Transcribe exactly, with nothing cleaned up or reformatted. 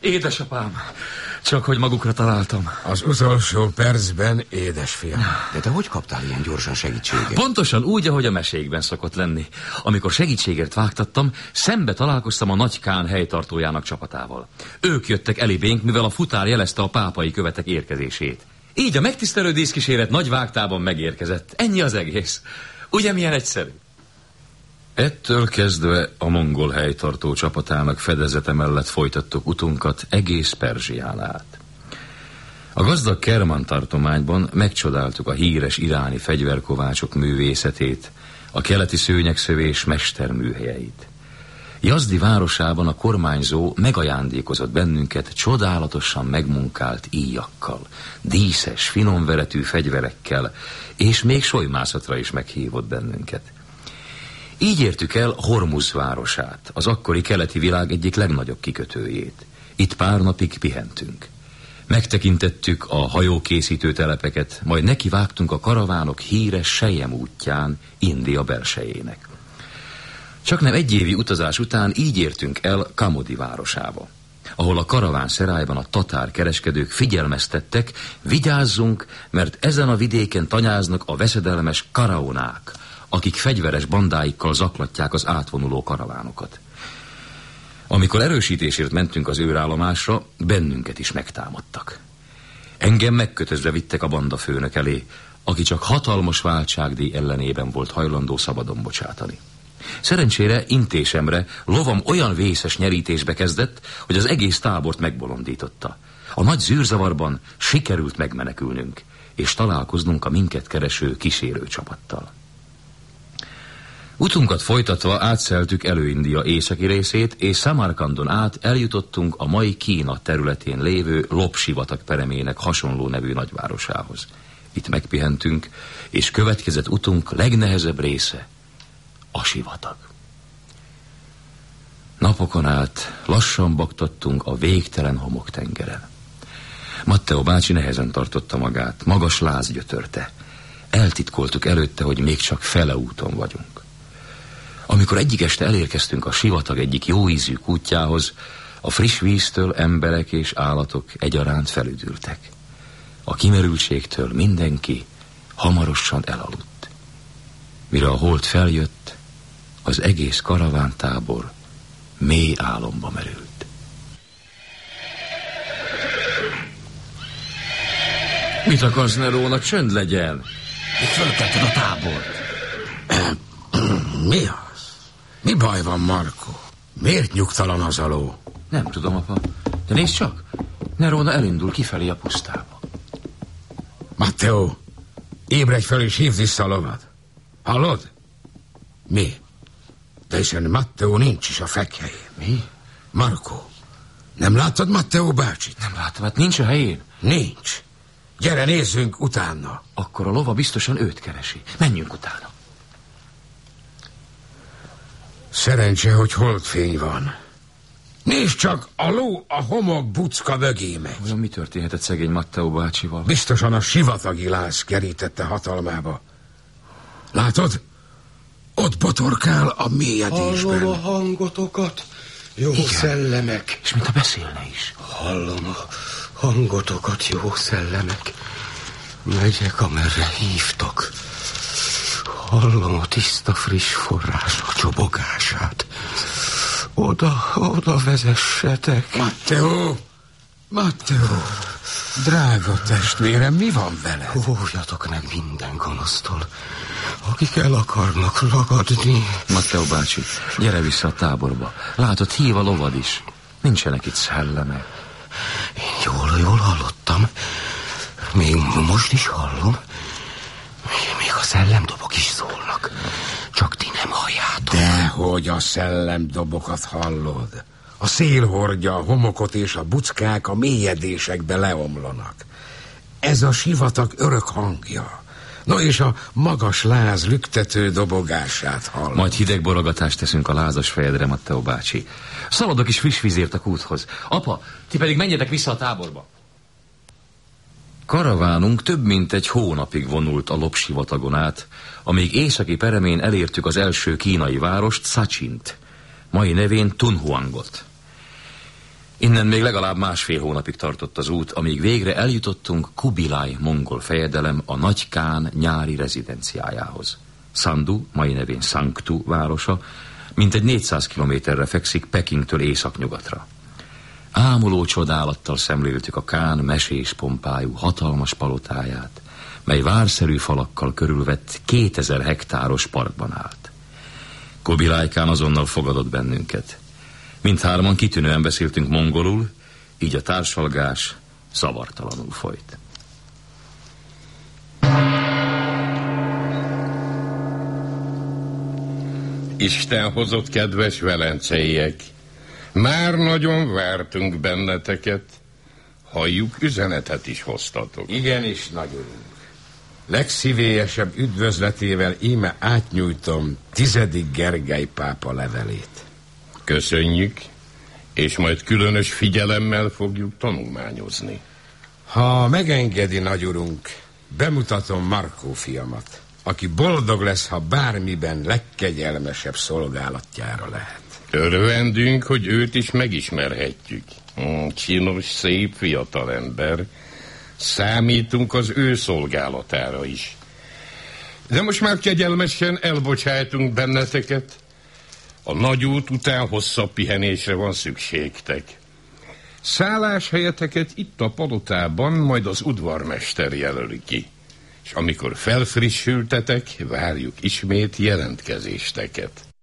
Édesapám, csak hogy magukra találtam. Az utolsó percben, édesfiam. De te hogy kaptál ilyen gyorsan segítséget? Pontosan úgy, ahogy a mesékben szokott lenni. Amikor segítségért vágtattam, szembe találkoztam a Nagy Kán helytartójának csapatával. Ők jöttek elébénk, mivel a futár jelezte a pápai követek érkezését. Így a megtisztelő díszkíséret nagy vágtában megérkezett. Ennyi az egész. Ugye milyen egyszerű? Ettől kezdve a mongol helytartó csapatának fedezete mellett folytattuk utunkat egész Perzsián át. A gazdag Kerman tartományban megcsodáltuk a híres iráni fegyverkovácsok művészetét, a keleti szőnyegszövés mesterműhelyeit. Jazdi városában a kormányzó megajándékozott bennünket csodálatosan megmunkált íjakkal, díszes, finomveretű fegyverekkel, és még solymászatra is meghívott bennünket. Így értük el Hormuz városát, az akkori keleti világ egyik legnagyobb kikötőjét. Itt pár napig pihentünk. Megtekintettük a hajókészítő telepeket, majd nekivágtunk a karavánok híres Sejem útján, India belsejének. Csaknem egyévi utazás után így értünk el Kamodi városába, ahol a karaván szerájban a tatár kereskedők figyelmeztettek, vigyázzunk, mert ezen a vidéken tanyáznak a veszedelmes karaonák, akik fegyveres bandáikkal zaklatják az átvonuló karavánokat. Amikor erősítésért mentünk az őrállomásra, bennünket is megtámadtak. Engem megkötözve vittek a banda főnök elé, aki csak hatalmas váltságdíj ellenében volt hajlandó szabadon bocsátani. Szerencsére, intésemre lovam olyan vészes nyerítésbe kezdett, hogy az egész tábort megbolondította. A nagy zűrzavarban sikerült megmenekülnünk, és találkoznunk a minket kereső kísérő csapattal. Utunkat folytatva átszeltük Elő-India északi részét, és Samarkandon át eljutottunk a mai Kína területén lévő Lop-sivatag peremének hasonló nevű nagyvárosához. Itt megpihentünk, és következett utunk legnehezebb része, a sivatag. Napokon át lassan baktattunk a végtelen homoktengeren. Matteo bácsi nehezen tartotta magát, magas láz gyötörte. Eltitkoltuk előtte, hogy még csak fele úton vagyunk. Amikor egyik este elérkeztünk a sivatag egyik jóízű kútjához, a friss víztől emberek és állatok egyaránt felüdültek. A kimerültségtől mindenki hamarosan elaludt. Mire a hold feljött, az egész karavántábor mély álomba merült. Mit akarsz, Nerónak? Csönd legyen! Itt fölkelted a tábort. Mi az? Mi baj van, Marco? Miért nyugtalan az a ló? Nem tudom, apa. De nézd csak! Neróna elindul kifelé a pusztába. Matteo, ébredj fel és hívd vissza a lovat. Hallod? Mi? De hiszen Matteo nincs is a fekhelyén. Mi? Marco, nem láttad Matteo bácsit? Nem látom, hát nincs a helyén. Nincs. Gyere, nézzünk utána. Akkor a lova biztosan őt keresi. Menjünk utána. Szerencse, hogy holdfény van. Nézd csak, a ló a homok bucka mögé megy. Olyan mi történhetett szegény Matteo bácsival? Biztosan a sivatagi láz kerítette hatalmába. Látod? Ott botorkál a mélyedésben. Hallom a hangotokat, jó Igen. szellemek. És mintha beszélne is. Hallom a hangotokat, jó szellemek. Megyek, amerre hívtak. Hallom a tiszta, friss források csobogását. Oda, oda vezessetek. Matteo! Matteo! Drága testvérem, mi van veled? Óvjatok meg minden gonosztól, akik el akarnak ragadni. Matteo bácsi, gyere vissza a táborba. Látod, hív a lovad is. Nincsenek itt szellemek. Én jól, jól hallottam. Még most is hallom. Még a szellemdobok is szólnak. Csak ti nem halljátok. Dehogy a szellemdobokat hallod. A szél hordja a homokot, és a buckák a mélyedésekbe leomlanak. Ez a sivatag örök hangja. No, és a magas láz lüktető dobogását hallod. Majd hideg borogatást teszünk a lázas fejedre, Matteo bácsi. Szaladok is friss vízért a kúthoz. Apa, ti pedig menjetek vissza a táborba. Karavánunk több mint egy hónapig vonult a Lop-sivatagon át, amíg északi peremén elértük az első kínai várost, Szacsint, mai nevén Tunhuangot. Innen még legalább másfél hónapig tartott az út, amíg végre eljutottunk Kubilai mongol fejedelem a Nagy Kán nyári rezidenciájához. Sandu, mai nevén Sangtu városa, mintegy négyszáz kilométerre fekszik Pekingtől északnyugatra. Ámuló csodálattal szemléltük a Kán mesés pompájú hatalmas palotáját, mely várszerű falakkal körülvett kétezer hektáros parkban állt. Kubilai Kán azonnal fogadott bennünket. Mindhárman kitűnően beszéltünk mongolul, így a társalgás zavartalanul folyt. Isten hozott, kedves velenceiek! Már nagyon vártunk benneteket. Halljuk, üzenetet is hoztatok. Igenis, nagyurunk. Legszívélyesebb üdvözletével íme átnyújtom tizedik Gergely pápa levelét. Köszönjük, és majd különös figyelemmel fogjuk tanulmányozni. Ha megengedi, nagyurunk, bemutatom Markó fiamat, aki boldog lesz, ha bármiben legkegyelmesebb szolgálatjára lehet. Örvendünk, hogy őt is megismerhetjük. Hmm, csinos, szép fiatalember. Számítunk az ő szolgálatára is. De most már kegyelmesen elbocsájtunk benneteket. A nagy út után hosszabb pihenésre van szükségtek. Szálláshelyeteket itt a palotában majd az udvarmester jelöli ki. És amikor felfrissültetek, várjuk ismét jelentkezésteket.